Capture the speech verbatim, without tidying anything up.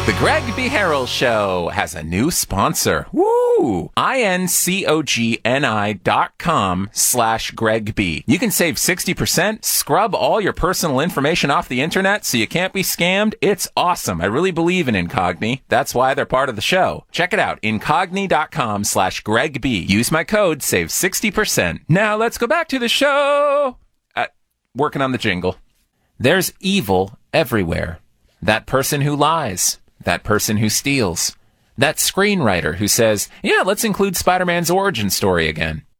The Greg B. Harrell Show has a new sponsor. Woo! I-N-C-O-G-N-I dot com slash Greg B. You can save sixty percent, scrub all your personal information off the internet so you can't be scammed. It's awesome. I really believe in Incogni. That's why they're part of the show. Check it out. Incogni dot com slash Greg B. Use my code, save sixty percent. Now let's go back to the show. Uh, working on the jingle. There's evil everywhere. That person who lies. That person who steals. That screenwriter who says, yeah, let's include Spider-Man's origin story again.